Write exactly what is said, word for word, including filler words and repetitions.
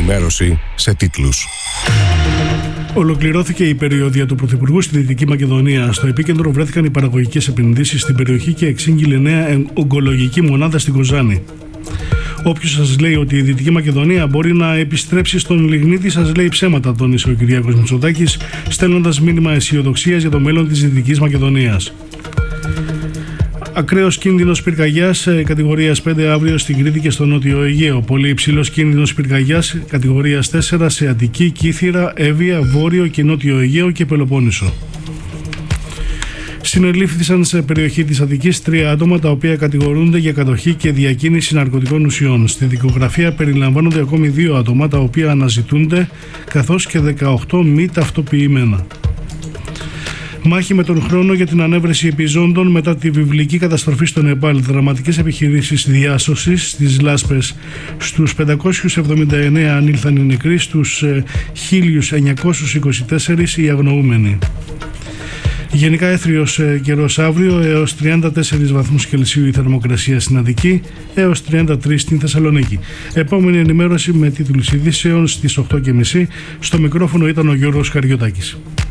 ενημέρωση σε τίτλους. Ολοκληρώθηκε η περιοδία του Πρωθυπουργού στη Δυτική Μακεδονία. Στο επίκεντρο βρέθηκαν οι παραγωγικές επενδύσεις στην περιοχή και εξήγηλε νέα ογκολογική μονάδα στην Κοζάνη. Όποιος σας λέει ότι η Δυτική Μακεδονία μπορεί να επιστρέψει στον λιγνίτη, σας λέει ψέματα, τόνισε ο Κυριάκος Μητσοτάκης, στέλνοντας μήνυμα αισιοδοξίας για το μέλλον της Δυτικής Μακεδονίας. Ακραίος κίνδυνος πυρκαγιάς κατηγορίας πέντε αύριο στην Κρήτη και στο Νότιο Αιγαίο. Πολύ υψηλός κίνδυνος πυρκαγιάς κατηγορίας τέσσερα σε Αττική, Κύθυρα, Εύβοια, Βόρειο και Νότιο Αιγαίο και Πελοπόννησο. Συνελήφθησαν σε περιοχή της Αττικής τρία άτομα τα οποία κατηγορούνται για κατοχή και διακίνηση ναρκωτικών ουσιών. Στη δικογραφία περιλαμβάνονται ακόμη δύο άτομα τα οποία αναζητούνται, καθώς και δεκαοκτώ μη ταυτοποιημένα. Μάχη με τον χρόνο για την ανέβρεση επιζώντων μετά τη βιβλική καταστροφή στο Νεπάλ. Δραματικές επιχειρήσεις διάσωσης στις Λάσπες. Στους πεντακόσιους εβδομήντα εννέα ανήλθαν οι νεκροί, στους χίλια εννιακόσιους είκοσι τέσσερα οι αγνοούμενοι. Γενικά έθριος καιρός αύριο, έως τριάντα τέσσερις βαθμούς Κελσίου η θερμοκρασία στην Αττική, έως τριάντα τρεις στην Θεσσαλονίκη. Επόμενη ενημέρωση με τίτλους ειδήσεων στις οκτώ και μισή. Στο μικρόφωνο ήταν ο Γιώργος Καριωτάκης.